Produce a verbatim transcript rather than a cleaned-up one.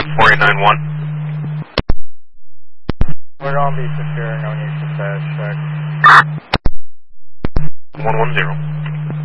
four eight nine one. We're going to be secure, no need to fast check. one one zero.